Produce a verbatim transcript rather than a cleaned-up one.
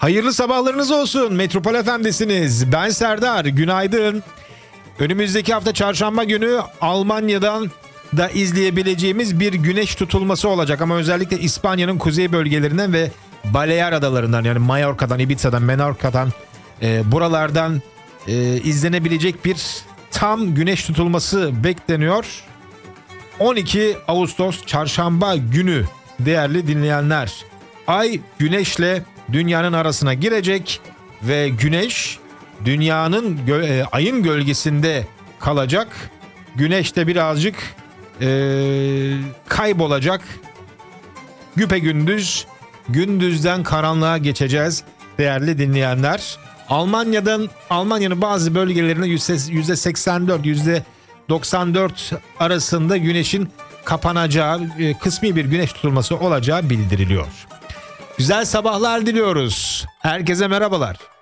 Hayırlı sabahlarınız olsun. Metropol Efendi'siniz. Ben Serdar. Günaydın. Önümüzdeki hafta çarşamba günü Almanya'dan da izleyebileceğimiz bir güneş tutulması olacak. Ama özellikle İspanya'nın kuzey bölgelerinden ve Balear Adalarından, yani Mallorca'dan, Ibiza'dan, Menorca'dan, e, buralardan e, izlenebilecek bir tam güneş tutulması bekleniyor. on iki Ağustos çarşamba günü değerli dinleyenler. Ay güneşle dünyanın arasına girecek ve güneş dünyanın gö- e, ayın gölgesinde kalacak. Güneş de birazcık e, kaybolacak. Güpegündüz, gündüzden karanlığa geçeceğiz değerli dinleyenler. Almanya'dan Almanya'nın bazı bölgelerinde yüzde seksen dört, yüzde doksan dört arasında güneşin kapanacağı, e, kısmi bir güneş tutulması olacağı bildiriliyor. Güzel sabahlar diliyoruz. Herkese merhabalar.